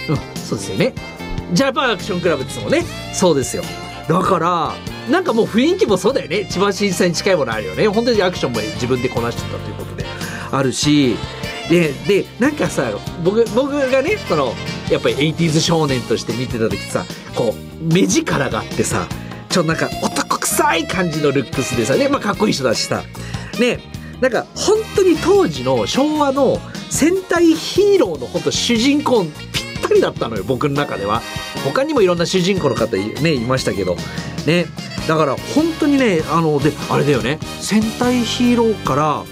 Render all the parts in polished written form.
うん、そうですよね。ジャパンアクションクラブですもんね。そうですよ。だからなんかもう雰囲気もそうだよね。千葉真一さんに近いものあるよね。本当にアクションも自分でこなしてたということであるし、でなんかさ、僕がね、そのやっぱり 80s 少年として見てた時さ、こう目力があってさ、ちょっとなんか男臭い感じのルックスでさね、まあかっこいい人だしさね、なんか本当に当時の昭和の戦隊ヒーローの本当主人公ぴったりだったのよ、僕の中では。他にもいろんな主人公の方ねいましたけどね。だから本当にね、であれだよね、戦隊ヒーローから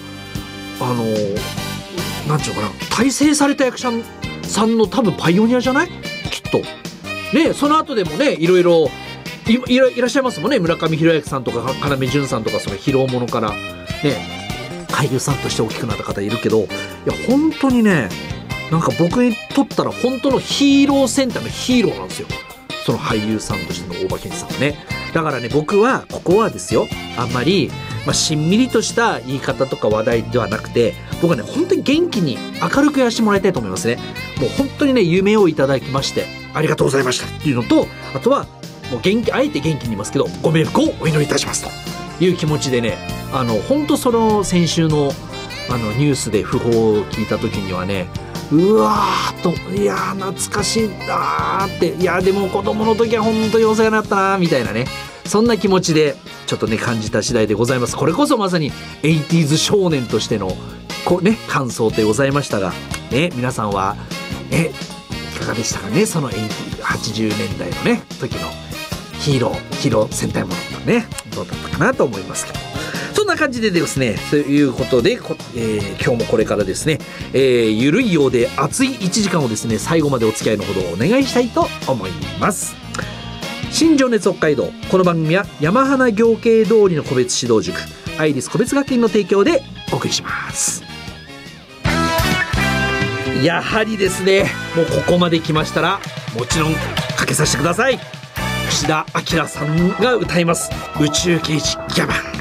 なんちゅうのかな、大成された役者さんの多分パイオニアじゃない？きっとね。その後でもね、いろいろいらっしゃいますもんね。村上弘之さんとか要潤さんとか、その披露者からね俳優さんとして大きくなった方いるけど、いや本当にね、なんか僕にとったら本当のヒーローセンターのヒーローなんですよ、その俳優さんとしての大場健二さんはね。だからね、僕はここはですよ、あんまり、しんみりとした言い方とか話題ではなくて、僕はね本当に元気に明るくやらせてもらいたいと思いますね。もう本当にね、夢をいただきましてありがとうございましたっていうのと、あとはもうあえて元気に言いますけど、ご冥福をお祈りいたしますという気持ちでね、本当その先週のニュースで訃報を聞いた時にはね、うわーと、いやー懐かしいなーって、いやでも子供の時は本当にお世話になったなーみたいなね、そんな気持ちでちょっとね感じた次第でございます。これこそまさに 80s 少年としての感想でございましたがね、皆さんはいかがでしたかね。その80年代のね時のヒーロー戦隊ものとね、どうだったかなと思いますけど、そんな感じでですね、ということで今日もこれからですね、ゆるいようで熱い1時間をですね、最後までお付き合いのほどお願いしたいと思います。新情熱北海道、この番組は山花行慶通りの個別指導塾アイリス個別学院の提供でお送りします。やはりですね、もうここまで来ましたらもちろんかけさせてください。串田明さんが歌います宇宙刑事ギャバン。